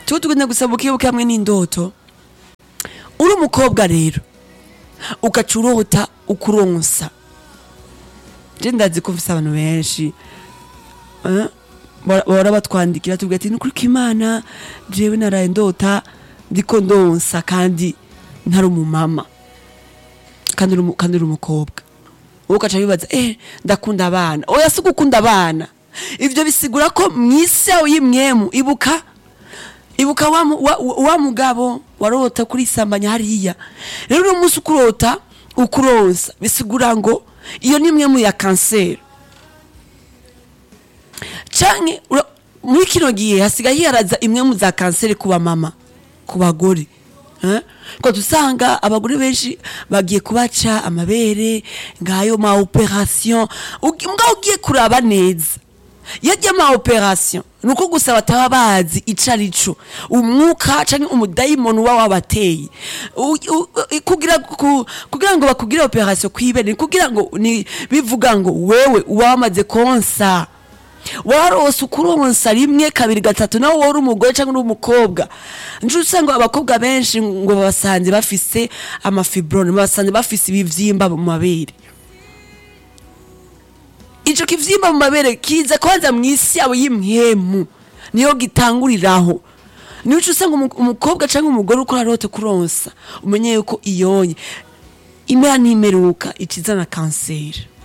tuba tugenda gusaba ukibuke hamwe n'indoto. Uri umukobwa rero ugaca urota ukuronsa. Je ndazi ko mfise abantu benshi bahora batwandikira tubwira ati nukuri ko Imana jewe naraye ndota ndiko ndonsa kandi ntari umumama kandi uri umukobwa. Ugaca bibaza ndakunda abana. Oya si gukunda abana, ivyo bisigura ko mwisi yawe y'imwemu ibuka wa mugabo warota kuri sambanya hariya. Rero umunsi ukurota ukuronsa bisigura ngo iyo ni imwe mu ya kanseri. Canke muri kino gihe hasigaye haraza imwe mu za kanseri kuba mama, ku bagore. Ko dusanga abagore benshi bagiye kubaca amabere ngayo ma operation. Mbwa ugiye kuraba neza yajya ma operation nuko gusa bataba bazi icarico umwuka canke umudayimoni wabateye kugira ngo bakugire operation kwibere, kugira ngo ni bivuga ngo wewe wamaze konsa warose ukuronsa rimwe kabiri gatatu nawe wari umugore canke umukobwa. Nje usanga abakobwa benshi ngo babasanze bafise amafibrone, babasanze bafise ibivyimba mu mabere. Ico kivyimba mu mabere kiza kwanza mwisi yawe y'imwemu niyo gitanguriraho. Niyo usanga umukobwa canke umugore uko arota kuronsa umenye yuko iyonye imera n'imeruka ikizana kanseri.